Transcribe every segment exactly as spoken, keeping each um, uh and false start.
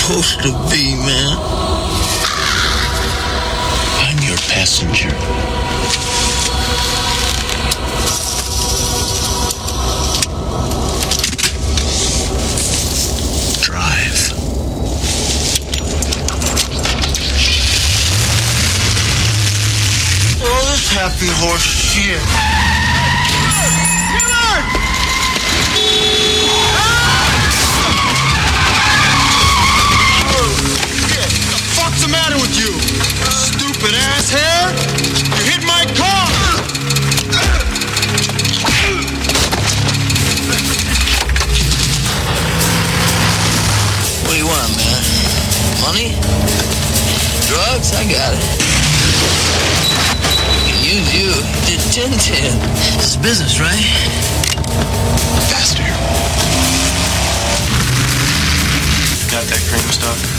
supposed to be, man? I'm your passenger. Drive. Oh, this happy horse shit. What's the matter with you? Stupid ass hair! You hit my car! What do you want, man? Money? Drugs? I got it. I can use you. Did Tintin. This is business, right? Faster. Got that cream stuff?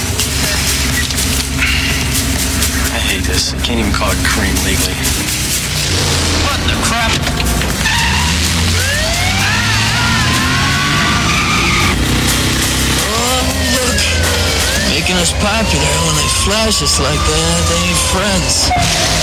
I hate this. I can't even call it cream legally. What the crap? Oh, look. Making us popular. When they flash us like that, they ain't friends.